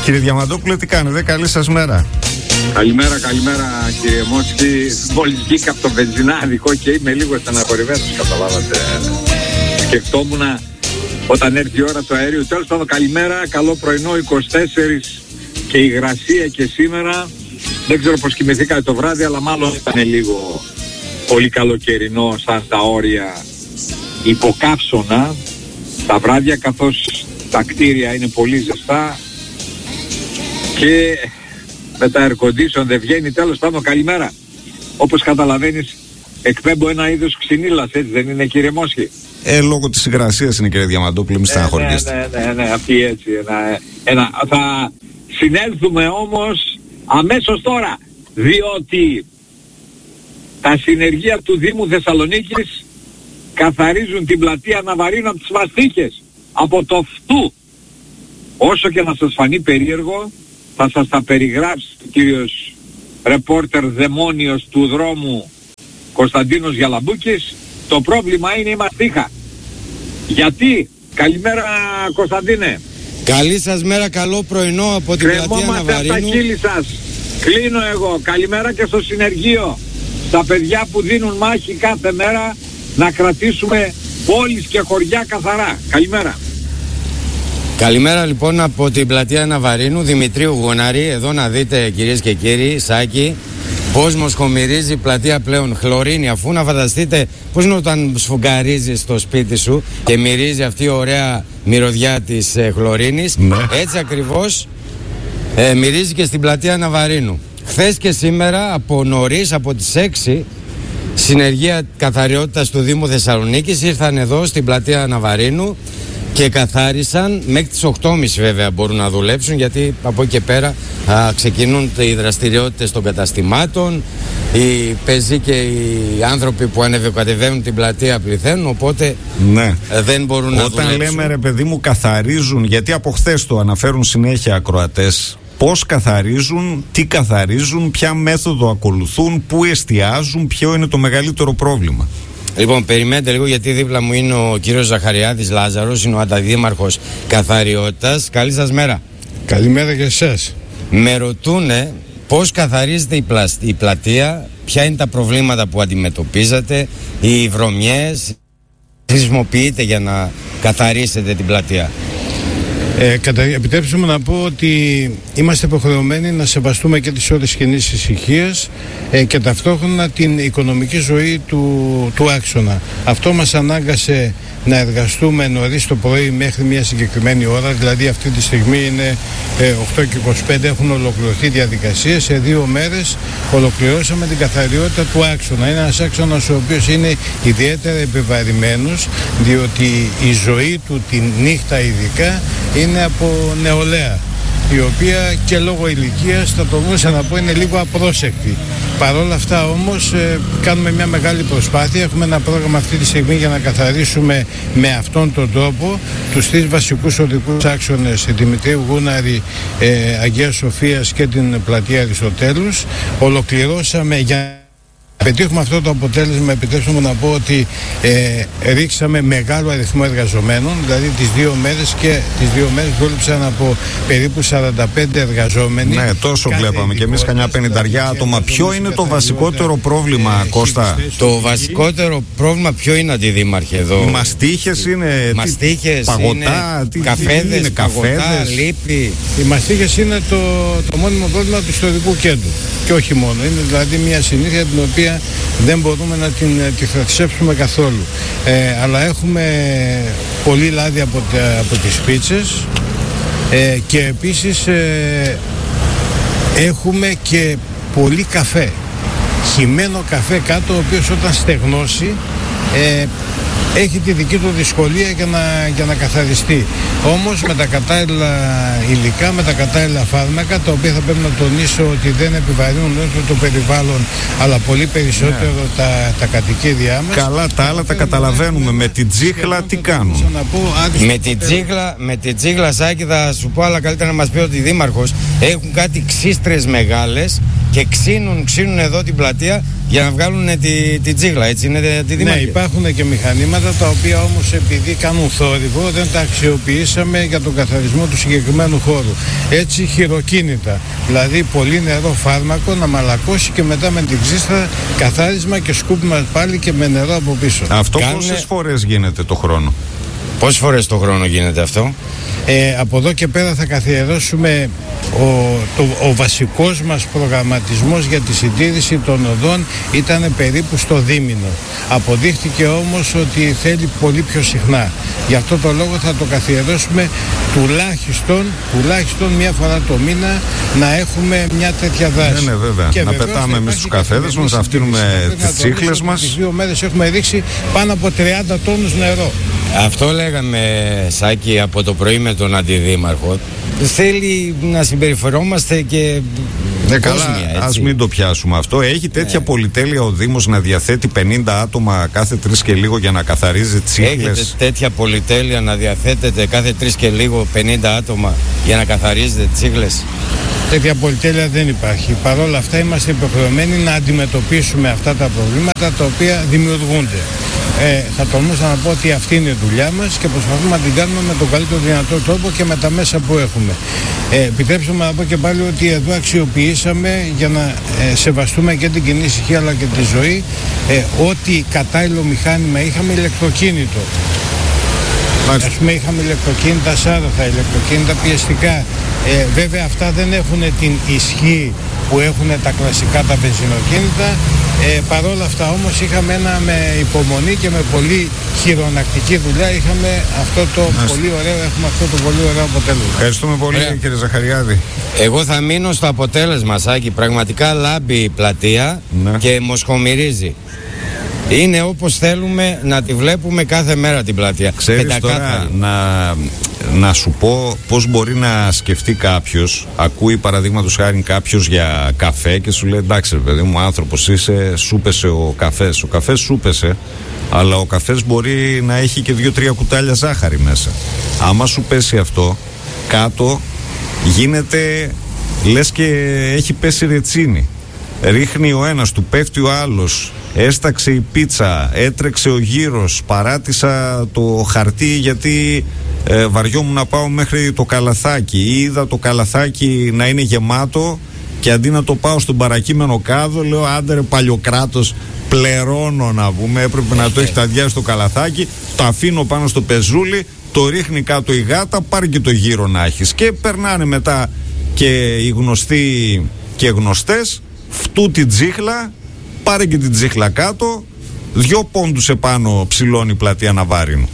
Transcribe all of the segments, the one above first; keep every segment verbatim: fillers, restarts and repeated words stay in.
Κύριε Διαμαντόπουλε, τι κάνετε, καλή σας μέρα. Καλημέρα, καλημέρα κύριε Μότσι. Μόλις βγήκα από το βενζινάδικο και είμαι λίγο στεναχωρημένος, καταλάβατε. Σκεφτόμουν όταν έρθει η ώρα του αερίου. Τέλος πάντων, καλημέρα, καλό πρωινό, είκοσι τέσσερα και υγρασία και σήμερα. Δεν ξέρω πως κοιμηθήκατε το βράδυ, αλλά μάλλον ήταν λίγο πολύ καλοκαιρινό σαν τα όρια υποκαύσωνα τα βράδια, καθώς τα κτίρια είναι πολύ ζεστά και με τα air condition δεν βγαίνει. Τέλος πάντων, καλημέρα. Όπως καταλαβαίνεις, εκπέμπω ένα είδος ξυνήλας, έτσι δεν είναι κύριε Μόσχη? Ε, λόγω της υγρασίας είναι κύριε Διαμαντόπουλε, μη στεναχωρήσετε. Ναι, ναι, ναι, ναι, αυτή έτσι. Ένα, ένα, θα συνέλθουμε όμως αμέσως τώρα, διότι τα συνεργεία του Δήμου Θεσσαλονίκης καθαρίζουν την πλατεία Ναβαρίνου από τις μαστίχες, από το φτού. Όσο και να σας φανεί περίεργο, θα σας τα περιγράψει ο κύριος ρεπόρτερ δαιμόνιος του δρόμου Κωνσταντίνος Γιαλαμπούκης. Το πρόβλημα είναι η μαστίχα. Γιατί? Καλημέρα Κωνσταντίνε. Καλή σας μέρα, καλό πρωινό από την πλατεία Ναβαρίνου. Κρεμόμαστε από τα χείλη σας. Κλείνω εγώ. Καλημέρα και στο συνεργείο. Στα παιδιά που δίνουν μάχη κάθε μέρα να κρατήσουμε πόλεις και χωριά καθαρά. Καλημέρα. Καλημέρα λοιπόν από την πλατεία Ναβαρίνου, Δημητρίου Γούναρη. Εδώ να δείτε κυρίες και κύριοι, Σάκη, πώς μοσχομυρίζει η πλατεία πλέον χλωρίνη. Αφού να φανταστείτε πώς είναι όταν σφουγγαρίζεις στο σπίτι σου και μυρίζει αυτή η ωραία μυρωδιά της ε, χλωρίνης, ναι. Έτσι ακριβώς ε, μυρίζει και στην πλατεία Ναβαρίνου. Χθες και σήμερα από νωρίς, από τις έξι, συνεργεία καθαριότητας του Δήμου Θεσσαλονίκης ήρθαν εδώ στην πλατεία Ναβαρίνου και καθάρισαν. Μέχρι τις οκτώ και μισή βέβαια μπορούν να δουλέψουν, γιατί από εκεί και πέρα α, ξεκινούν οι δραστηριότητες των καταστημάτων, οι πεζοί και οι άνθρωποι που ανεβοκατεβαίνουν την πλατεία πληθαίνουν, οπότε ναι. δεν μπορούν να Όταν δουλέψουν. Όταν λέμε ρε παιδί μου καθαρίζουν, γιατί από χθες το αναφέρουν συνέχεια ακροατές, πώς καθαρίζουν, τι καθαρίζουν, ποια μέθοδο ακολουθούν, πού εστιάζουν, ποιο είναι το μεγαλύτερο πρόβλημα? Λοιπόν, περιμένετε λίγο, γιατί δίπλα μου είναι ο κύριος Ζαχαριάδης Λάζαρος, είναι ο ανταδήμαρχος καθαριότητας. Καλή σας μέρα. Καλημέρα και εσάς. Με ρωτούνε πώς καθαρίζεται η, πλασ... η πλατεία, ποια είναι τα προβλήματα που αντιμετωπίζετε, οι βρωμιές, χρησιμοποιείτε για να καθαρίσετε την πλατεία. Ε, κατα... Επιτρέψτε μου να πω ότι είμαστε υποχρεωμένοι να σεβαστούμε και τις ώρες κοινής ησυχίας ε, και ταυτόχρονα την οικονομική ζωή του, του άξονα. Αυτό μας ανάγκασε να εργαστούμε νωρίς το πρωί μέχρι μια συγκεκριμένη ώρα, δηλαδή αυτή τη στιγμή είναι ε, οκτώ και είκοσι πέντε, έχουν ολοκληρωθεί διαδικασίες. Σε δύο μέρες ολοκληρώσαμε την καθαριότητα του άξονα. Είναι ένας άξονας ο οποίος είναι ιδιαίτερα επιβαρημένος, διότι η ζωή του τη νύχτα ειδικά είναι από νεολαία, η οποία και λόγω ηλικίας θα το μπορούσα να πω είναι λίγο απρόσεκτη. Παρ' όλα αυτά όμως ε, κάνουμε μια μεγάλη προσπάθεια. Έχουμε ένα πρόγραμμα αυτή τη στιγμή για να καθαρίσουμε με αυτόν τον τρόπο τους τρεις βασικούς οδικούς άξονες, Δημητρίου Γούναρη, ε, Αγίας Σοφίας και την πλατεία Αριστοτέλους. Ολοκληρώσαμε για πετύχουμε αυτό το αποτέλεσμα. Επιτρέψτε μου να πω ότι ε, ρίξαμε μεγάλο αριθμό εργαζομένων, δηλαδή τις δύο μέρες και τις δύο μέρες δούλεψαν από περίπου σαράντα πέντε εργαζόμενοι. Ναι, τόσο κάθε βλέπαμε και εμείς κανιά πενηνταριά άτομα. Ποιο είναι το βασικότερο πρόβλημα, ε, Κώστα? Το βασικότερο πρόβλημα ποιο είναι, αντιδήμαρχε, εδώ? Μαστίχες είναι, μαστίχες, παγωτά, είναι τι, καφέδες, είναι, παγωτά, καφέδες. λίπη. Οι μαστίχες είναι το, το μόνιμο πρόβλημα του ιστορικού κέντρου. Και όχι μόνο. Είναι δηλαδή μια συνήθεια την οποία δεν μπορούμε να την τη θρασέψουμε καθόλου. Ε, αλλά έχουμε πολύ λάδι από, από τις πίτσες ε, και επίσης ε, έχουμε και πολύ καφέ. Χυμένο καφέ κάτω, ο οποίος όταν στεγνώσει ε, έχει τη δική του δυσκολία για να, για να καθαριστεί. Όμως με τα κατάλληλα υλικά, με τα κατάλληλα φάρμακα, τα οποία θα πρέπει να τονίσω ότι δεν επιβαρύνουν όχι το περιβάλλον, αλλά πολύ περισσότερο ναι. τα, τα κατοικίδια μας. Καλά, τα άλλα τα καταλαβαίνουμε. Με την τζίχλα τι κάνουν? Με την τζίχλα, με την τζίχλα, Σάκη, θα σου πω, αλλά καλύτερα να μας πει ότι δήμαρχος, έχουν κάτι ξύστρες μεγάλες και ξύνουν, ξύνουν εδώ την πλατεία για να βγάλουν τη, τη τζίγλα, έτσι είναι τη Ναι, υπάρχουν και μηχανήματα τα οποία όμως επειδή κάνουν θόρυβο δεν τα αξιοποιήσαμε για τον καθαρισμό του συγκεκριμένου χώρου. Έτσι χειροκίνητα, δηλαδή πολύ νερό φάρμακο να μαλακώσει και μετά με την ξύστρα καθάρισμα και σκούπιμα πάλι και με νερό από πίσω. Αυτό Κάνε... πόσες φορές γίνεται το χρόνο? Πόσες φορές το χρόνο γίνεται αυτό? Ε, από εδώ και πέρα θα καθιερώσουμε ο, το, ο βασικός μας προγραμματισμός για τη συντήρηση των οδών ήταν περίπου στο δίμηνο. Αποδείχτηκε όμως ότι θέλει πολύ πιο συχνά. Γι' αυτό το λόγο θα το καθιερώσουμε τουλάχιστον, τουλάχιστον μία φορά το μήνα να έχουμε μια τέτοια δράση. Ναι, ναι, βέβαια. Και να πετάμε εμείς τους καφέδες μας, να φτύνουμε τις τσίχλες μας. Τις δύο μέρες έχουμε ρίξει πάνω από τριάντα τόνους νερό. Αυτό λέγαμε, Σάκη, από το πρωί με τον Αντιδήμαρχο. Θέλει να συμπεριφερόμαστε και ναι, καλά, ας μην το πιάσουμε αυτό. Έχει τέτοια ναι. πολυτέλεια ο Δήμος να διαθέτει πενήντα άτομα κάθε τρεις και λίγο για να καθαρίζει τσίχλες? Έχετε τέτοια πολυτέλεια να διαθέτετε κάθε τρεις και λίγο πενήντα άτομα για να καθαρίζετε τσίχλες? Τέτοια πολυτέλεια δεν υπάρχει. Παρ' όλα αυτά είμαστε υποχρεωμένοι να αντιμετωπίσουμε αυτά τα προβλήματα τα οποία δημιουργούνται. Ε, θα τολμούσα να πω ότι αυτή είναι η δουλειά μας και προσπαθούμε να την κάνουμε με τον καλύτερο δυνατό τρόπο και με τα μέσα που έχουμε. Ε, επιτρέψτε μου να πω και πάλι ότι εδώ αξιοποιήσαμε για να ε, σεβαστούμε και την κοινή ησυχία αλλά και τη ζωή ε, ό,τι κατάλληλο μηχάνημα είχαμε ηλεκτροκίνητο. Ας πούμε είχαμε ηλεκτροκίνητα σάραθα, ηλεκτροκίνητα πιεστικά. Ε, βέβαια αυτά δεν έχουν την ισχύ που έχουν τα κλασικά τα βενζινοκίνητα. Ε, Παρ' όλα αυτά όμως είχαμε ένα με υπομονή και με πολύ χειρονακτική δουλειά είχαμε αυτό το Άς. πολύ ωραίο, έχουμε αυτό το πολύ ωραίο αποτέλεσμα. Ευχαριστούμε πολύ yeah. κύριε Ζαχαριάδη. Εγώ θα μείνω στο αποτέλεσμα, Σάκη. Πραγματικά λάμπει η πλατεία ναι. και μοσχομυρίζει. Είναι όπως θέλουμε να τη βλέπουμε κάθε μέρα την πλατεία. Ξέρεις τώρα να, να σου πω πώς μπορεί να σκεφτεί κάποιος. Ακούει παραδείγματος χάρη κάποιος για καφέ και σου λέει εντάξει παιδί μου άνθρωπος είσαι, σου πέσε ο καφές. Ο καφές σου πέσε, αλλά ο καφές μπορεί να έχει και δύο-τρία κουτάλια ζάχαρη μέσα. Άμα σου πέσει αυτό, κάτω γίνεται λες και έχει πέσει ρετσίνη. Ρίχνει ο ένας, του πέφτει ο άλλος. Έσταξε η πίτσα, έτρεξε ο γύρος, παράτησα το χαρτί γιατί ε, βαριόμουν να πάω μέχρι το καλαθάκι. Είδα το καλαθάκι να είναι γεμάτο και αντί να το πάω στον παρακείμενο κάδο λέω άντε ρε παλιοκράτος, πληρώνω να πούμε. Έπρεπε να το έχει ταντιάσει στο καλαθάκι, το αφήνω πάνω στο πεζούλι, το ρίχνει κάτω η γάτα, πάρει και το γύρο να έχεις. Και περνάνε μετά και οι γνωστοί και γνωστές, φτού την τσίχλα, πάρε και την τσίχλα κάτω, δυο πόντους επάνω ψηλώνει η πλατεία Ναβάρινου.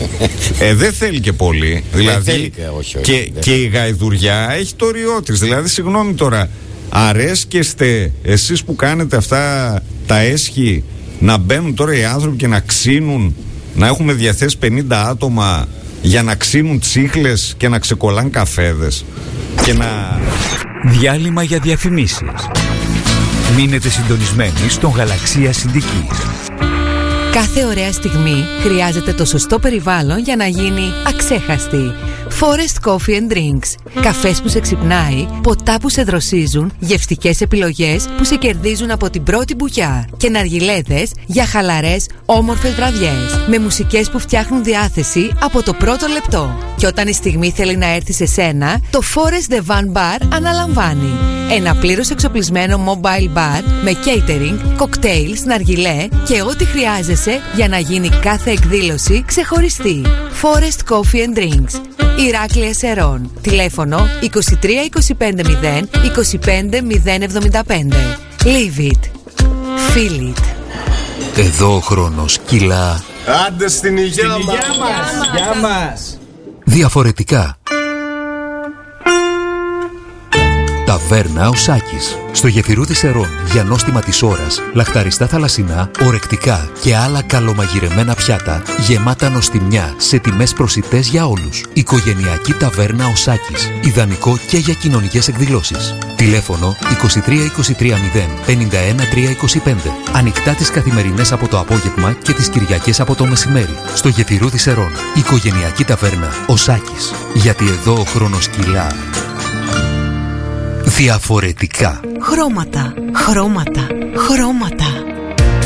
ε, δεν θέλει και πολύ. Δηλαδή, θέλει και, όχι, όχι, και, και η γαϊδουριά έχει το ριό της. Δηλαδή, συγγνώμη τώρα, αρέσκεστε εσείς που κάνετε αυτά τα έσχη να μπαίνουν τώρα οι άνθρωποι και να ξύνουν, να έχουμε διαθέσει πενήντα άτομα για να ξύνουν τσίχλες και να ξεκολλάν καφέδες και να... Διάλειμμα για διαφημίσεις. Μείνετε συντονισμένοι στον Γαλαξία Συνδικής. Κάθε ωραία στιγμή χρειάζεται το σωστό περιβάλλον για να γίνει αξέχαστη. Forest Coffee and Drinks. Καφές που σε ξυπνάει, ποτά που σε δροσίζουν, γευστικές επιλογές που σε κερδίζουν από την πρώτη μπουκιά και ναργιλέδες για χαλαρές, όμορφες βραδιές. Με μουσικές που φτιάχνουν διάθεση από το πρώτο λεπτό. Και όταν η στιγμή θέλει να έρθει σε σένα, το Forest The Van Bar αναλαμβάνει. Ένα πλήρως εξοπλισμένο mobile bar με catering, cocktails, ναργιλέ και ό,τι χρειάζεσαι για να γίνει κάθε εκδήλωση ξεχωριστή. Forest Coffee and Drinks. Ηράκλεια Σερών. Τηλέφωνο είκοσι τρία είκοσι πέντε μηδέν είκοσι πέντε μηδέν εβδομήντα πέντε. Leave it. Feel it. Εδώ ο χρόνος κυλά. Άντε στην υγεία, στην υγεία μας. Γεια μας. Διαφορετικά. Ταβέρνα ο Σάκης. Στο γεφυρούδι Σερών για νόστιμα της ώρας, λαχταριστά θαλασσινά, ορεκτικά και άλλα καλομαγειρεμένα πιάτα, γεμάτα νοστιμιά σε τιμές προσιτές για όλους. Οικογενειακή ταβέρνα ο Σάκης. Ιδανικό και για κοινωνικές εκδηλώσεις. Τηλέφωνο είκοσι τρία είκοσι τρία μηδέν πενήντα ένα τρία είκοσι πέντε. Ανοιχτά τις καθημερινές από το απόγευμα και τις Κυριακές από το μεσημέρι. Στο γεφυρούδι Σερών. Οικογενειακή ταβέρνα ο Σάκης. Γιατί εδώ ο χρόνος κυλά. Διαφορετικά. Χρώματα, χρώματα, χρώματα.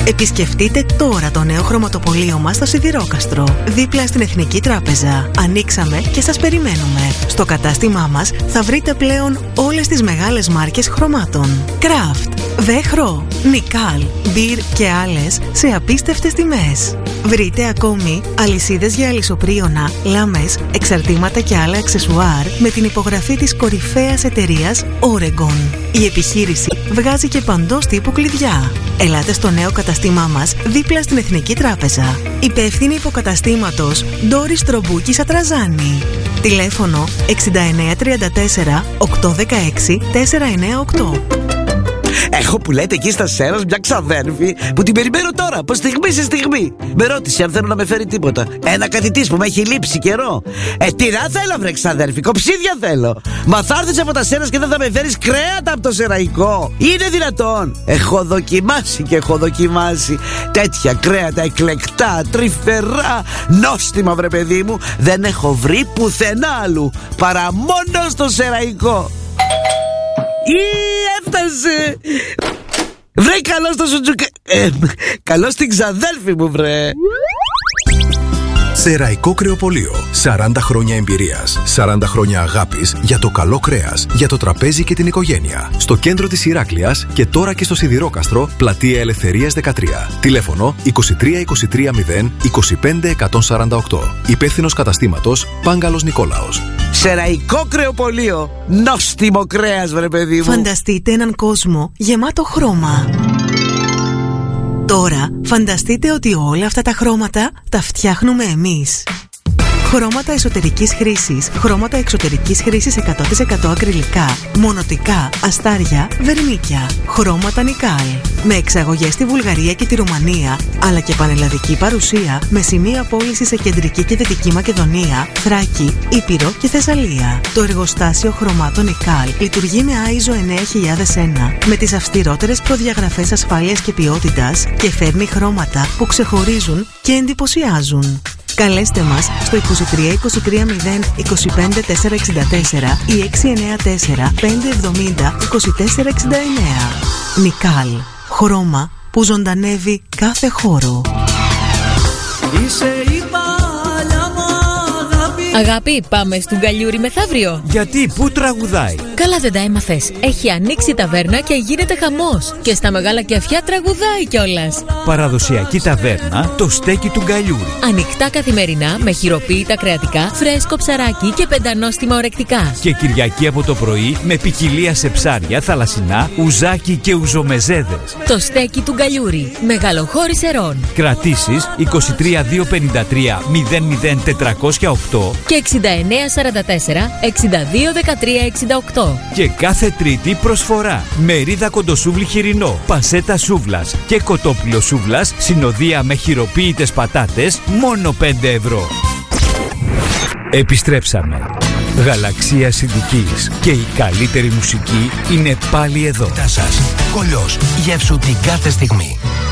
Επισκεφτείτε τώρα το νέο χρωματοπωλείο μας στο Σιδηρόκαστρο, δίπλα στην Εθνική Τράπεζα. Ανοίξαμε και σας περιμένουμε. Στο κατάστημά μας θα βρείτε πλέον όλες τις μεγάλες μάρκες χρωμάτων. Kraft, Βέχρο, Νικάλ, Μπιρ και άλλες σε απίστευτες τιμές. Βρείτε ακόμη αλυσίδες για αλυσοπρίωνα, λάμες, εξαρτήματα και άλλα αξεσουάρ με την υπογραφή της κορυφαίας εταιρείας Oregon. Η επιχείρηση βγάζει και παντός τύπου κλειδιά. Ελάτε στο νέο καταστήμά μας δίπλα στην Εθνική Τράπεζα. Υπεύθυνη υποκαταστήματος Ντόρις Τρομπούκη Σατραζάνη. Τηλέφωνο εξήντα εννέα τριάντα τέσσερα οκτακόσια δεκαέξι τετρακόσια ενενήντα οκτώ. Έχω που λέτε εκεί στα Σέρος μια ξαδέρφη που την περιμένω τώρα, από στιγμή σε στιγμή. Με ρώτησε αν θέλω να με φέρει τίποτα. Ένα κατητής που με έχει λείψει καιρό. Ε, τι να θέλω, βρε ξαδέρφη, κοψίδια θέλω. Μα θα έρθεις από τα Σέρας και δεν θα με φέρεις κρέατα από το σεραϊκό? Είναι δυνατόν? Έχω δοκιμάσει και έχω δοκιμάσει τέτοια κρέατα εκλεκτά, τρυφερά, νόστιμα, βρε παιδί μου. Δεν έχω βρει πουθενά άλλου παρά μόνο στο σεραϊκό. Ή έφτασε. Βρε, καλώς το σουτζουκα... ε, καλώς την ξαδέλφη μου, βρε. Σεραϊκό Κρεοπωλείο. σαράντα χρόνια εμπειρίας, σαράντα χρόνια αγάπης για το καλό κρέας, για το τραπέζι και την οικογένεια. Στο κέντρο της Ηράκλειας και τώρα και στο Σιδηρόκαστρο, πλατεία Ελευθερίας δεκατρία. Τηλέφωνο είκοσι τρία είκοσι τρία μηδέν είκοσι πέντε εκατόν σαράντα οκτώ. Υπεύθυνος καταστήματος Πάγκαλος Νικόλαος. Σεραϊκό Κρεοπωλείο. Νόστιμο κρέας, βρε παιδί μου. Φανταστείτε έναν κόσμο γεμάτο χρώμα. Τώρα φανταστείτε ότι όλα αυτά τα χρώματα τα φτιάχνουμε εμείς. Χρώματα εσωτερικής χρήσης, χρώματα εξωτερικής χρήσης εκατό τοις εκατό ακριλικά, μονοτικά, αστάρια, βερμίκια. Χρώματα Νικάλ. Με εξαγωγές στη Βουλγαρία και τη Ρουμανία, αλλά και πανελλαδική παρουσία με σημεία πώληση σε κεντρική και δυτική Μακεδονία, Θράκη, Ήπειρο και Θεσσαλία. Το εργοστάσιο χρωμάτων Νικάλ λειτουργεί με άι ες ο εννέα χιλιάδες ένα με τις αυστηρότερες προδιαγραφές ασφάλειας και ποιότητας και φέρνει χρώματα που ξεχωρίζουν και εντυπωσιάζουν. Καλέστε μας στο είκοσι τρία είκοσι τρία μηδέν είκοσι πέντε τετρακόσια εξήντα τέσσερα ή έξι εννέα τέσσερα πέντε εβδομήντα είκοσι τέσσερα εξήντα εννέα. Νικάλ. Χρώμα που ζωντανεύει κάθε χώρο. Αγάπη, πάμε στον Γκαλιούρι μεθαύριο. Γιατί, πού τραγουδάει? Καλά δεν τα έμαθες. Έχει ανοίξει ταβέρνα και γίνεται χαμός. Και στα μεγάλα κεφιά τραγουδάει κιόλας. Παραδοσιακή ταβέρνα, το στέκι του Γκαλιούρι. Ανοιχτά καθημερινά με χειροποίητα κρεατικά, φρέσκο ψαράκι και πεντανόστιμα ορεκτικά. Και Κυριακή από το πρωί με ποικιλία σε ψάρια, θαλασσινά, ουζάκι και ουζομεζέδες. Το στέκι του Γκαλιούρι. Μεγαλοχώρη Σερών. Κρατήσεις είκοσι τρία δύο πενήντα τρία μηδέν μηδέν τετρακόσια οκτώ και εξήντα εννέα σαράντα τέσσερα εξήντα δύο δεκατρία εξήντα οκτώ. Και κάθε Τρίτη προσφορά. Μερίδα κοντοσούβλι χοιρινό, πασέτα σούβλας και κοτόπουλο σούβλας, συνοδεία με χειροποίητες πατάτες, μόνο πέντε ευρώ. Επιστρέψαμε. Γαλαξία Συνδικής και η καλύτερη μουσική είναι πάλι εδώ. Σας, Κολλιός, γεύσου την κάθε στιγμή.